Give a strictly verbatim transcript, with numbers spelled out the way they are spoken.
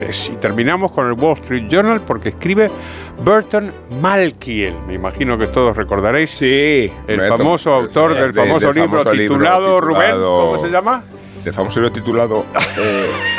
Y terminamos con el Wall Street Journal porque escribe Burton Malkiel. Me imagino que todos recordaréis. Sí. El famoso autor del famoso, de, libro, famoso libro titulado, libro titulado, Rubén, ¿cómo se llama? El famoso libro titulado... Eh,